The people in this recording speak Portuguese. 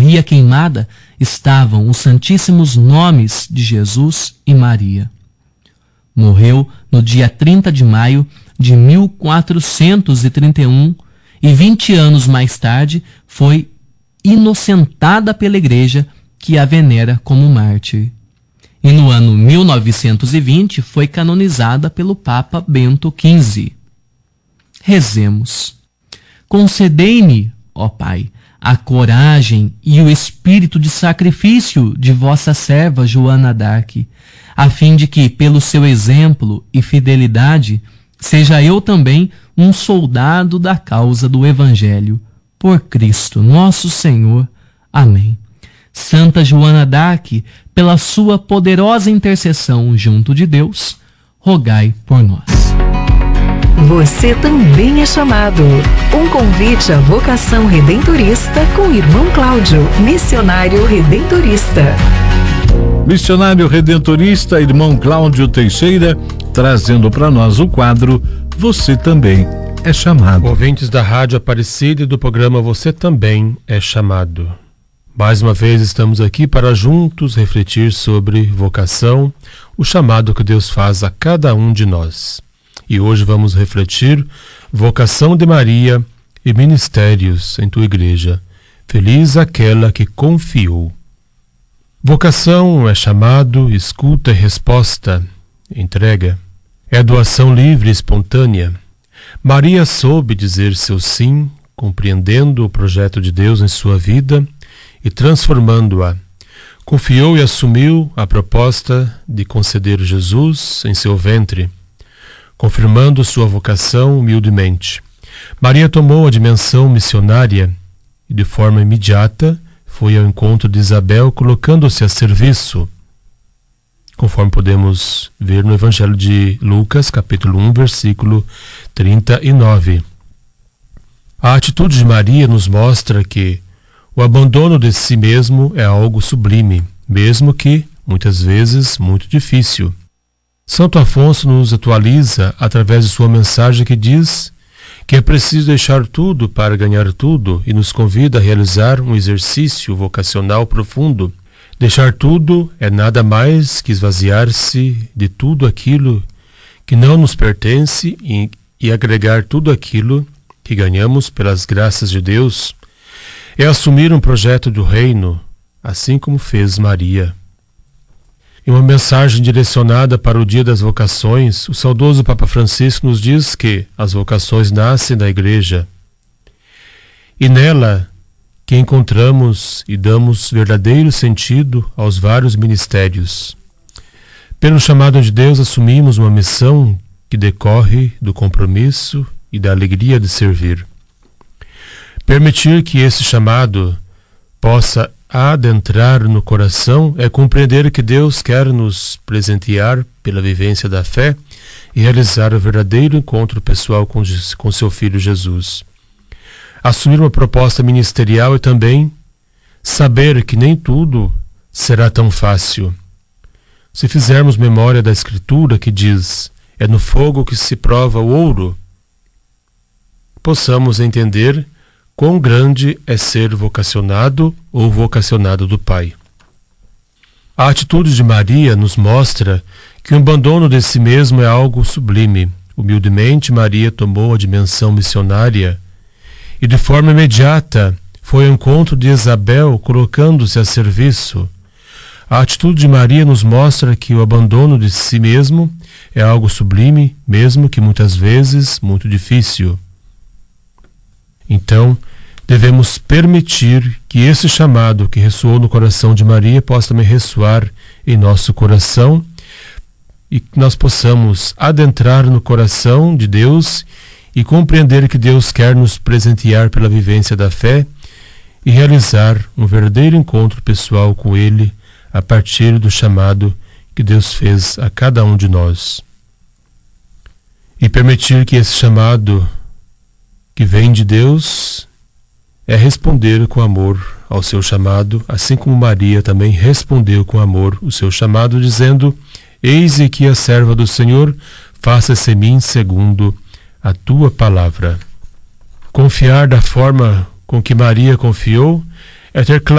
bateria queimada estavam os santíssimos nomes de Jesus e Maria. Morreu no dia 30 de maio de 1431 e 20 anos mais tarde foi inocentada pela Igreja, que a venera como mártir. E no ano 1920 foi canonizada pelo Papa Bento XV. Rezemos. Concedei-me, ó Pai, a coragem e o espírito de sacrifício de vossa serva Joana d'Arc, a fim de que, pelo seu exemplo e fidelidade, seja eu também um soldado da causa do Evangelho. Por Cristo nosso Senhor. Amém. Santa Joana d'Arc, pela sua poderosa intercessão junto de Deus, rogai por nós. Você também é chamado. Um convite à vocação redentorista com o irmão Cláudio, missionário redentorista. Missionário redentorista, irmão Cláudio Teixeira, trazendo para nós o quadro Você Também é Chamado. Ouvintes da Rádio Aparecida e do programa Você Também é Chamado. Mais uma vez estamos aqui para juntos refletir sobre vocação, o chamado que Deus faz a cada um de nós. E hoje vamos refletir vocação de Maria e ministérios em tua igreja. Feliz aquela que confiou. Vocação é chamado, escuta e resposta, entrega. É doação livre e espontânea. Maria soube dizer seu sim, compreendendo o projeto de Deus em sua vida e transformando-a. Confiou e assumiu a proposta de conceder Jesus em seu ventre, confirmando sua vocação humildemente. Maria tomou a dimensão missionária e, de forma imediata, foi ao encontro de Isabel, colocando-se a serviço, conforme podemos ver no Evangelho de Lucas, capítulo 1, versículo 39. A atitude de Maria nos mostra que o abandono de si mesmo é algo sublime, mesmo que, muitas vezes, muito difícil. Santo Afonso nos atualiza através de sua mensagem que diz que é preciso deixar tudo para ganhar tudo e nos convida a realizar um exercício vocacional profundo. Deixar tudo é nada mais que esvaziar-se de tudo aquilo que não nos pertence e agregar tudo aquilo que ganhamos pelas graças de Deus. É assumir um projeto do reino, assim como fez Maria. Em uma mensagem direcionada para o Dia das Vocações, o saudoso Papa Francisco nos diz que as vocações nascem da Igreja e nela que encontramos e damos verdadeiro sentido aos vários ministérios. Pelo chamado de Deus, assumimos uma missão que decorre do compromisso e da alegria de servir. Permitir que esse chamado possa adentrar no coração é compreender que Deus quer nos presentear pela vivência da fé e realizar o verdadeiro encontro pessoal com seu Filho Jesus. Assumir uma proposta ministerial é também saber que nem tudo será tão fácil. Se fizermos memória da Escritura que diz: é no fogo que se prova o ouro, possamos entender quão grande é ser vocacionado ou vocacionado do Pai. A atitude de Maria nos mostra que o abandono de si mesmo é algo sublime. Humildemente, Maria tomou a dimensão missionária e, de forma imediata, foi ao encontro de Isabel, colocando-se a serviço. A atitude de Maria nos mostra que o abandono de si mesmo é algo sublime, mesmo que muitas vezes muito difícil. Então, devemos permitir que esse chamado que ressoou no coração de Maria possa também ressoar em nosso coração e que nós possamos adentrar no coração de Deus e compreender que Deus quer nos presentear pela vivência da fé e realizar um verdadeiro encontro pessoal com Ele a partir do chamado que Deus fez a cada um de nós. E permitir que esse chamado que vem de Deus é responder com amor ao seu chamado, assim como Maria também respondeu com amor o seu chamado, dizendo: eis aqui a serva do Senhor, faça-se em mim segundo a tua palavra. Confiar da forma com que Maria confiou é ter